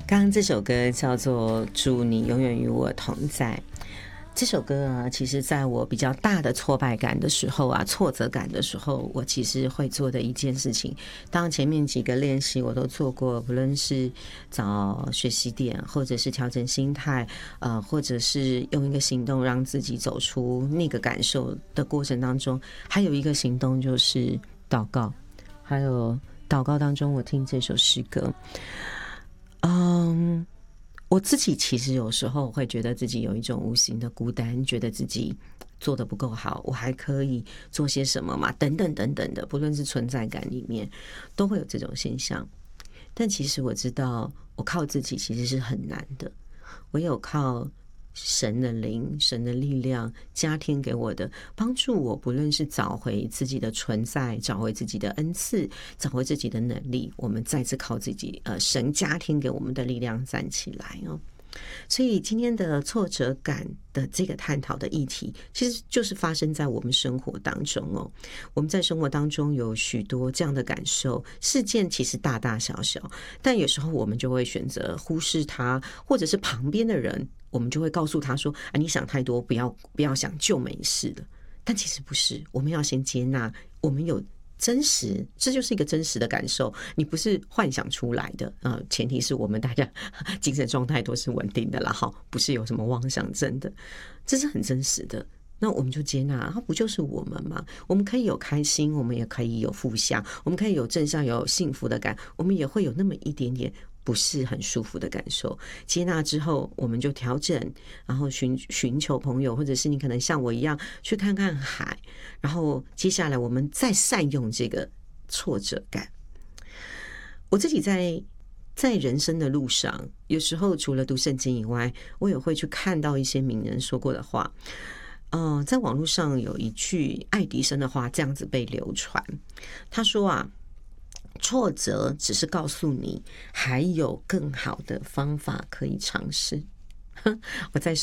刚刚这首歌叫做《祝你永远与我同在》。这首歌啊，其实在我比较大的挫败感的时候啊，挫折感的时候，我其实会做的一件事情，当然前面几个练习我都做过，不论是找学习点，或者是调整心态，或者是用一个行动让自己走出那个感受的过程当中，还有一个行动就是祷告。还有祷告当中，我听这首诗歌，我自己其实有时候会觉得自己有一种无形的孤单，觉得自己做得不够好，我还可以做些什么嘛？等等等等的，不论是存在感里面，都会有这种现象。但其实我知道，我靠自己其实是很难的，唯有靠神的灵、神的力量加添给我的帮助我，不论是找回自己的存在，找回自己的恩赐，找回自己的能力，我们再次靠自己，神加添给我们的力量站起来哦。所以今天的挫折感的这个探讨的议题，其实就是发生在我们生活当中哦。我们在生活当中有许多这样的感受，事件其实大大小小，但有时候我们就会选择忽视它，或者是旁边的人，我们就会告诉他说：“啊，你想太多，不要想，就没事了。”但其实不是，我们要先接纳，我们有真实，这就是一个真实的感受，你不是幻想出来的前提是我们大家精神状态都是稳定的啦，哈，不是有什么妄想症的，这是很真实的。那我们就接纳，它不就是我们吗？我们可以有开心，我们也可以有负向，我们可以有正向，有幸福的感，我们也会有那么一点点不是很舒服的感受。接纳之后，我们就调整，然后寻求朋友，或者是你可能像我一样去看看海，然后接下来我们再善用这个挫折感。我自己在人生的路上，有时候除了读圣经以外，我也会去看到一些名人说过的话。在网络上有一句爱迪生的话这样子被流传，他说啊，挫折只是告诉你还有更好的方法可以尝试。我再